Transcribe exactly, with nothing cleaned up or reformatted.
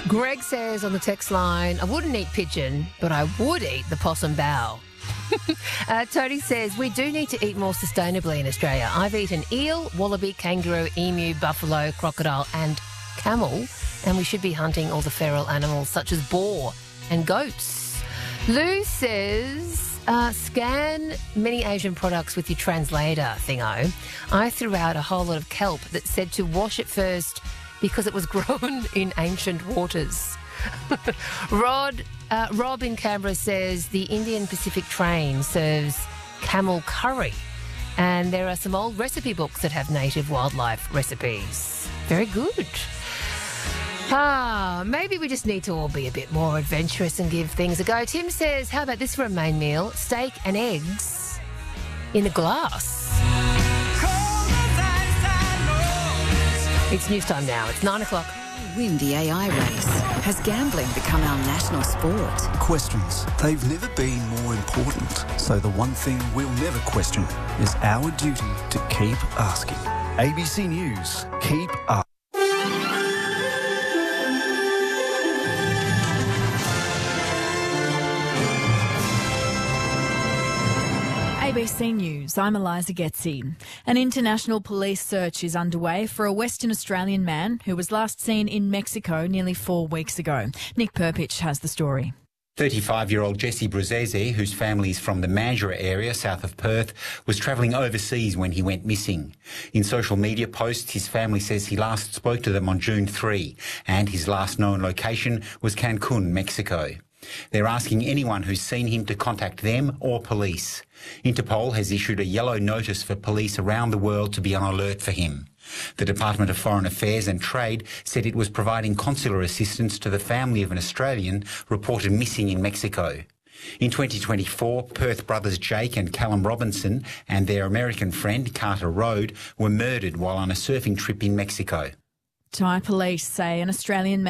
Greg says on the text line, I wouldn't eat pigeon, but I would eat the possum bow. uh, Tony says, we do need to eat more sustainably in Australia. I've eaten eel, wallaby, kangaroo, emu, buffalo, crocodile and camel, and we should be hunting all the feral animals such as boar and goats. Lou says, uh, scan many Asian products with your translator thingo. I threw out a whole lot of kelp that said to wash it first because it was grown in ancient waters. Rod, uh, Rob in Canberra says the Indian Pacific train serves camel curry, and there are some old recipe books that have native wildlife recipes. Very good. Ah, maybe we just need to all be a bit more adventurous and give things a go. Tim says, how about this for a main meal? Steak and eggs in a glass. It's news time now. It's nine o'clock. Win the A I race. Has gambling become our national sport? Questions. They've never been more important. So the one thing we'll never question is our duty to keep asking. A B C News. Keep asking. A B C News, I'm Eliza Getzi. An international police search is underway for a Western Australian man who was last seen in Mexico nearly four weeks ago. Nick Perpich has the story. thirty-five-year-old Jesse Bruzese, whose family is from the Mandurah area south of Perth, was travelling overseas when he went missing. In social media posts, his family says he last spoke to them on June third, and his last known location was Cancun, Mexico. They're asking anyone who's seen him to contact them or police. Interpol has issued a yellow notice for police around the world to be on alert for him. The Department of Foreign Affairs and Trade said it was providing consular assistance to the family of an Australian reported missing in Mexico. In twenty twenty-four, Perth brothers Jake and Callum Robinson and their American friend Carter Rode were murdered while on a surfing trip in Mexico. Thai police say an Australian